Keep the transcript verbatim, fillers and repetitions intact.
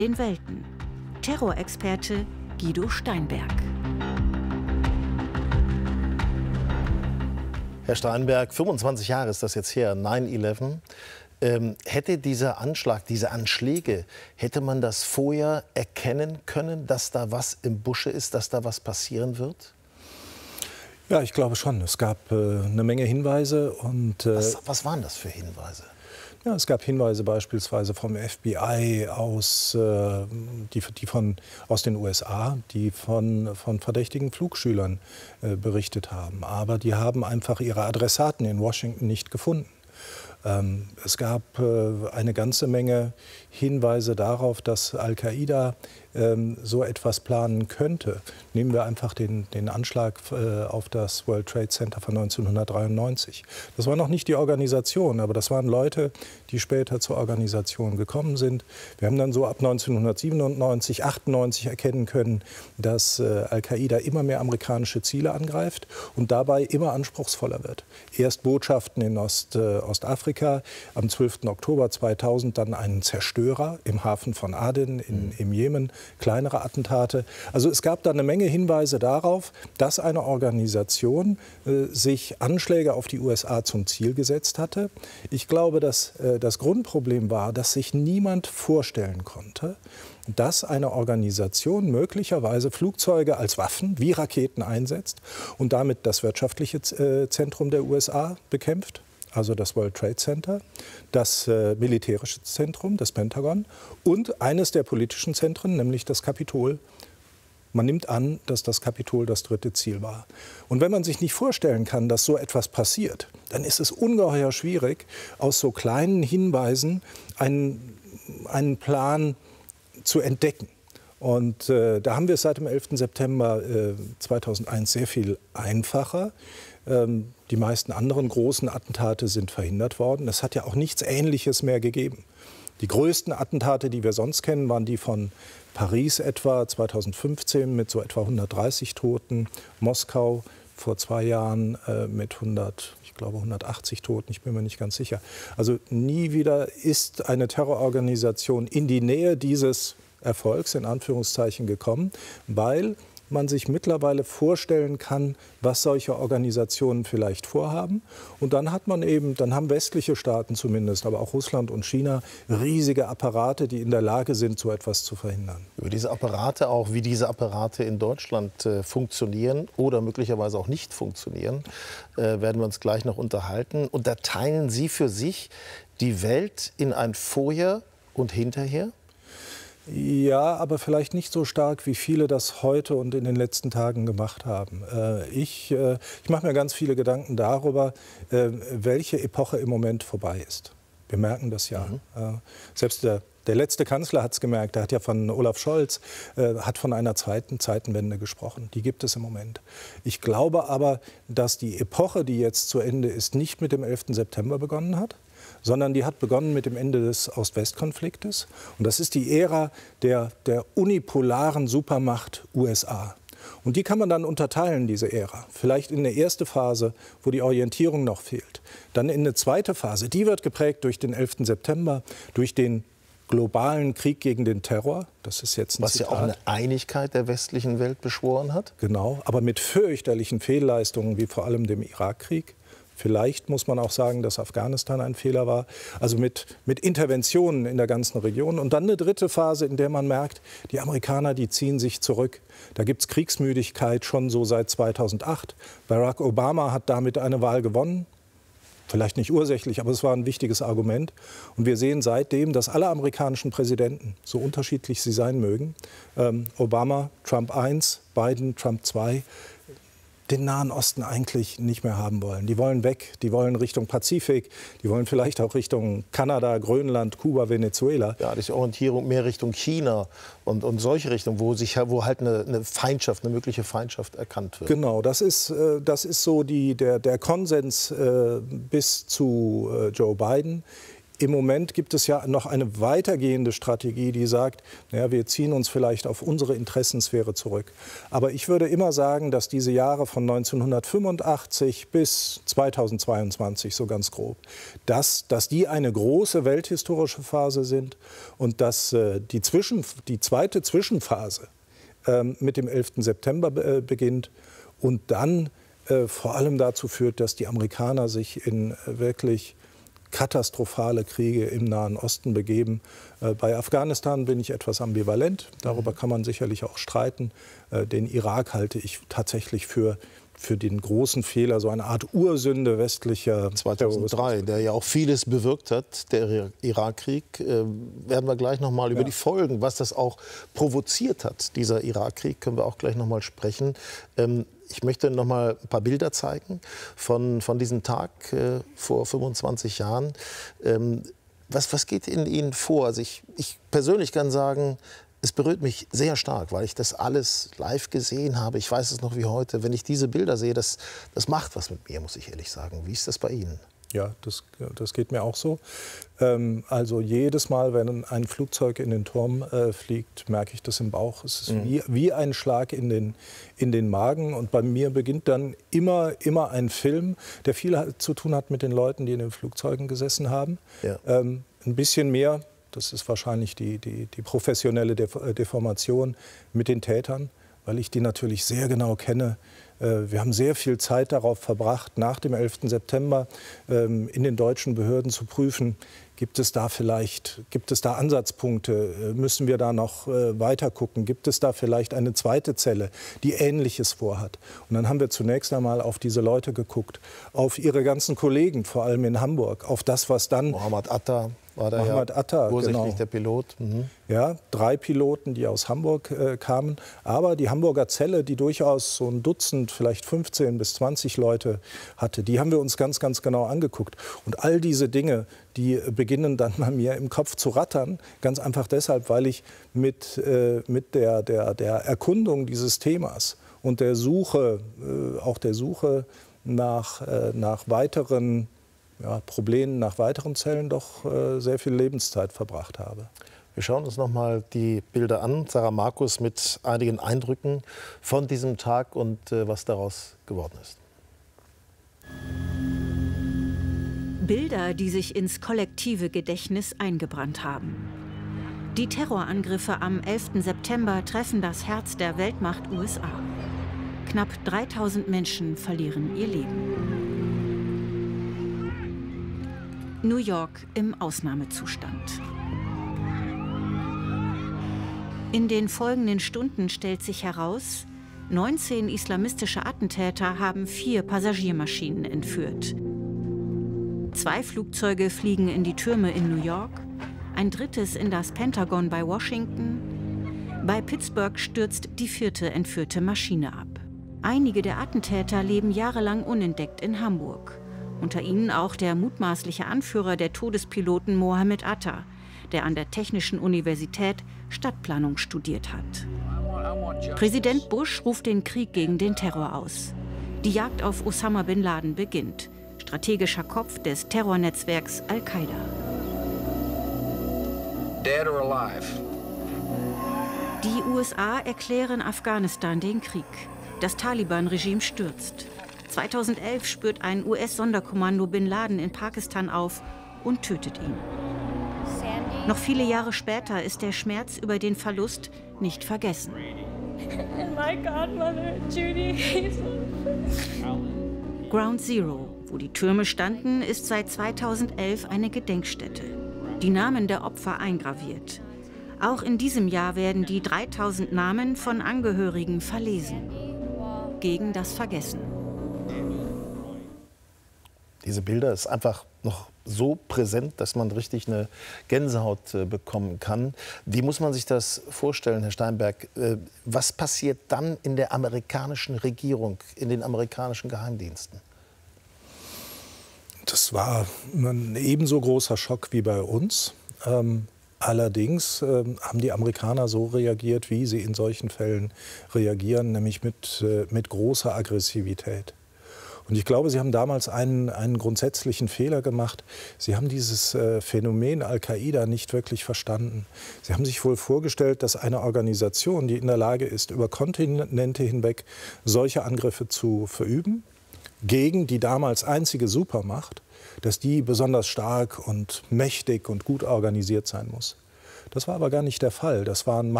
den Welten. Terrorexperte Guido Steinberg. Herr Steinberg, fünfundzwanzig Jahre ist das jetzt her, neun elf. Ähm, hätte dieser Anschlag, diese Anschläge, hätte man das vorher erkennen können, dass da was im Busche ist, dass da was passieren wird? Ja, ich glaube schon. Es gab äh, eine Menge Hinweise. Und, äh, was, was waren das für Hinweise? Ja, es gab Hinweise beispielsweise vom F B I aus, äh, die, die von, aus den U S A, die von, von verdächtigen Flugschülern äh, berichtet haben. Aber die haben einfach ihre Adressaten in Washington nicht gefunden. Ähm, es gab äh, eine ganze Menge Hinweise darauf, dass Al-Qaida ähm, so etwas planen könnte. Nehmen wir einfach den, den Anschlag äh, auf das World Trade Center von neunzehnhundertdreiundneunzig. Das war noch nicht die Organisation, aber das waren Leute, die später zur Organisation gekommen sind. Wir haben dann so ab neunzehnhundertsiebenundneunzig, achtundneunzig erkennen können, dass äh, Al-Qaida immer mehr amerikanische Ziele angreift und dabei immer anspruchsvoller wird. Erst Botschaften in Ost, äh, Ostafrika, am zwölften Oktober zweitausend dann einen Zerstörer im Hafen von Aden in, mhm. im Jemen, kleinere Attentate. Also es gab da eine Menge Hinweise darauf, dass eine Organisation äh, sich Anschläge auf die U S A zum Ziel gesetzt hatte. Ich glaube, dass äh, das Grundproblem war, dass sich niemand vorstellen konnte, dass eine Organisation möglicherweise Flugzeuge als Waffen wie Raketen einsetzt und damit das wirtschaftliche äh, Zentrum der U S A bekämpft. Also das World Trade Center, das äh, militärische Zentrum, das Pentagon und eines der politischen Zentren, nämlich das Kapitol. Man nimmt an, dass das Kapitol das dritte Ziel war. Und wenn man sich nicht vorstellen kann, dass so etwas passiert, dann ist es ungeheuer schwierig, aus so kleinen Hinweisen einen, einen Plan zu entdecken. Und äh, da haben wir es seit dem elften September äh, zweitausendeins sehr viel einfacher. Ähm, die meisten anderen großen Attentate sind verhindert worden. Es hat ja auch nichts Ähnliches mehr gegeben. Die größten Attentate, die wir sonst kennen, waren die von Paris etwa zweitausendfünfzehn mit so etwa hundertdreißig Toten, Moskau vor zwei Jahren äh, mit hundert, ich glaube hundertachtzig Toten, ich bin mir nicht ganz sicher. Also nie wieder ist eine Terrororganisation in die Nähe dieses Erfolgs in Anführungszeichen gekommen, weil man sich mittlerweile vorstellen kann, was solche Organisationen vielleicht vorhaben. Und dann hat man eben, dann haben westliche Staaten zumindest, aber auch Russland und China, riesige Apparate, die in der Lage sind, so etwas zu verhindern. Über diese Apparate, auch wie diese Apparate in Deutschland äh, funktionieren oder möglicherweise auch nicht funktionieren, äh, werden wir uns gleich noch unterhalten. Und da teilen Sie für sich die Welt in ein Vorher und Hinterher? Ja, aber vielleicht nicht so stark, wie viele das heute und in den letzten Tagen gemacht haben. Äh, ich äh, ich mache mir ganz viele Gedanken darüber, äh, welche Epoche im Moment vorbei ist. Wir merken das ja. Mhm. Äh, selbst der, der letzte Kanzler hat es gemerkt. Der hat ja von Olaf Scholz, äh, hat von einer zweiten Zeitenwende gesprochen. Die gibt es im Moment. Ich glaube aber, dass die Epoche, die jetzt zu Ende ist, nicht mit dem elften September begonnen hat, sondern die hat begonnen mit dem Ende des Ost-West-Konfliktes. Und das ist die Ära der, der unipolaren Supermacht U S A. Und die kann man dann unterteilen, diese Ära. Vielleicht in eine erste Phase, wo die Orientierung noch fehlt. Dann in eine zweite Phase, die wird geprägt durch den elften September, durch den globalen Krieg gegen den Terror. Das ist jetzt ein Was Zitat. ja auch eine Einigkeit der westlichen Welt beschworen hat. Genau, aber mit fürchterlichen Fehlleistungen, wie vor allem dem Irakkrieg. Vielleicht muss man auch sagen, dass Afghanistan ein Fehler war. Also mit, mit Interventionen in der ganzen Region. Und dann eine dritte Phase, in der man merkt, die Amerikaner, die ziehen sich zurück. Da gibt es Kriegsmüdigkeit schon so seit zweitausendacht. Barack Obama hat damit eine Wahl gewonnen. Vielleicht nicht ursächlich, aber es war ein wichtiges Argument. Und wir sehen seitdem, dass alle amerikanischen Präsidenten, so unterschiedlich sie sein mögen, ähm, Obama, Trump eins, Biden, Trump zwei, den Nahen Osten eigentlich nicht mehr haben wollen. Die wollen weg, die wollen Richtung Pazifik, die wollen vielleicht auch Richtung Kanada, Grönland, Kuba, Venezuela. Ja, die Orientierung mehr Richtung China und, und solche Richtungen, wo, sich, wo halt eine, eine Feindschaft, eine mögliche Feindschaft erkannt wird. Genau, das ist, das ist so die, der, der Konsens äh, bis zu äh, Joe Biden. Im Moment gibt es ja noch eine weitergehende Strategie, die sagt, naja, wir ziehen uns vielleicht auf unsere Interessensphäre zurück. Aber ich würde immer sagen, dass diese Jahre von neunzehnhundertfünfundachtzig bis zweitausendzweiundzwanzig, so ganz grob, dass, dass die eine große welthistorische Phase sind und dass äh, die, Zwischen, die zweite Zwischenphase äh, mit dem elften September äh, beginnt und dann äh, vor allem dazu führt, dass die Amerikaner sich in äh, wirklich katastrophale Kriege im Nahen Osten begeben. Äh, bei Afghanistan bin ich etwas ambivalent. Darüber kann man sicherlich auch streiten. Äh, den Irak halte ich tatsächlich für, für den großen Fehler, so eine Art Ursünde westlicher zweitausenddrei, der ja auch vieles bewirkt hat, der Irakkrieg. Äh, werden wir gleich noch mal ja. über die Folgen, was das auch provoziert hat, dieser Irakkrieg, können wir auch gleich noch mal sprechen. Ähm, Ich möchte noch mal ein paar Bilder zeigen von, von diesem Tag äh, vor fünfundzwanzig Jahren. Ähm, was, was geht in Ihnen vor? Also ich, ich persönlich kann sagen, es berührt mich sehr stark, weil ich das alles live gesehen habe. Ich weiß es noch wie heute. Wenn ich diese Bilder sehe, das, das macht was mit mir, muss ich ehrlich sagen. Wie ist das bei Ihnen? Ja, das, das geht mir auch so. Ähm, also jedes Mal, wenn ein Flugzeug in den Turm äh, fliegt, merke ich das im Bauch. Es ist mhm. wie, wie ein Schlag in den, in den Magen. Und bei mir beginnt dann immer, immer ein Film, der viel zu tun hat mit den Leuten, die in den Flugzeugen gesessen haben. Ja. Ähm, ein bisschen mehr, das ist wahrscheinlich die, die, die professionelle Deformation, mit den Tätern, weil ich die natürlich sehr genau kenne. Wir haben sehr viel Zeit darauf verbracht, nach dem elften September in den deutschen Behörden zu prüfen, gibt es da vielleicht, gibt es da Ansatzpunkte, müssen wir da noch weiter gucken, gibt es da vielleicht eine zweite Zelle, die Ähnliches vorhat. Und dann haben wir zunächst einmal auf diese Leute geguckt, auf ihre ganzen Kollegen, vor allem in Hamburg, auf das, was dann... Mohammed Atta war da Mohammed Atta, ursächlich genau. der Pilot. Mhm. Ja, drei Piloten, die aus Hamburg äh, kamen. Aber die Hamburger Zelle, die durchaus so ein Dutzend, vielleicht fünfzehn bis zwanzig Leute hatte, die haben wir uns ganz, ganz genau angeguckt. Und all diese Dinge, die beginnen dann bei mir im Kopf zu rattern. Ganz einfach deshalb, weil ich mit, äh, mit der, der, der Erkundung dieses Themas und der Suche, äh, auch der Suche nach, äh, nach weiteren Ja, Problemen nach weiteren Zellen doch äh, sehr viel Lebenszeit verbracht habe. Wir schauen uns noch mal die Bilder an. Sarah Markus mit einigen Eindrücken von diesem Tag und äh, was daraus geworden ist. Bilder, die sich ins kollektive Gedächtnis eingebrannt haben. Die Terrorangriffe am elften September treffen das Herz der Weltmacht U S A. Knapp dreitausend Menschen verlieren ihr Leben. New York im Ausnahmezustand. In den folgenden Stunden stellt sich heraus, neunzehn islamistische Attentäter haben vier Passagiermaschinen entführt. Zwei Flugzeuge fliegen in die Türme in New York, ein drittes in das Pentagon bei Washington. Bei Pittsburgh stürzt die vierte entführte Maschine ab. Einige der Attentäter leben jahrelang unentdeckt in Hamburg. Unter ihnen auch der mutmaßliche Anführer der Todespiloten Mohammed Atta, der an der Technischen Universität Stadtplanung studiert hat. Präsident Bush ruft den Krieg gegen den Terror aus. Die Jagd auf Osama bin Laden beginnt, strategischer Kopf des Terrornetzwerks Al-Qaida. Dead or alive? Die U S A erklären Afghanistan den Krieg. Das Taliban-Regime stürzt. zweitausendelf spürt ein U S-Sonderkommando Bin Laden in Pakistan auf und tötet ihn. Noch viele Jahre später ist der Schmerz über den Verlust nicht vergessen. Ground Zero, wo die Türme standen, ist seit zweitausendelf eine Gedenkstätte. Die Namen der Opfer eingraviert. Auch in diesem Jahr werden die dreitausend Namen von Angehörigen verlesen. Gegen das Vergessen. Diese Bilder ist einfach noch so präsent, dass man richtig eine Gänsehaut äh, bekommen kann. Wie muss man sich das vorstellen, Herr Steinberg? Äh, was passiert dann in der amerikanischen Regierung, in den amerikanischen Geheimdiensten? Das war ein ebenso großer Schock wie bei uns. Ähm, allerdings äh, haben die Amerikaner so reagiert, wie sie in solchen Fällen reagieren, nämlich mit, äh, mit großer Aggressivität. Und ich glaube, Sie haben damals einen, einen grundsätzlichen Fehler gemacht. Sie haben dieses äh, Phänomen Al-Qaida nicht wirklich verstanden. Sie haben sich wohl vorgestellt, dass eine Organisation, die in der Lage ist, über Kontinente hinweg solche Angriffe zu verüben, gegen die damals einzige Supermacht, dass die besonders stark und mächtig und gut organisiert sein muss. Das war aber gar nicht der Fall. Das waren